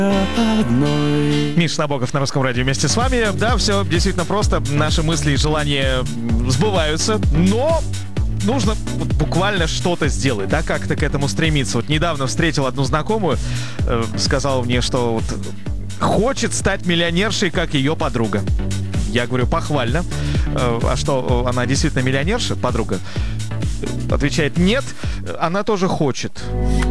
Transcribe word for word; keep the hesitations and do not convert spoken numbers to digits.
Миша Набоков на Русском радио вместе с вами. Да, все действительно просто. Наши мысли и желания сбываются, но нужно вот буквально что-то сделать, да, как-то к этому стремиться. Вот недавно встретил одну знакомую, э, сказала мне, что вот хочет стать миллионершей, как ее подруга. Я говорю, похвально. Э, а что, она действительно миллионерша, подруга? Отвечает, нет, она тоже хочет.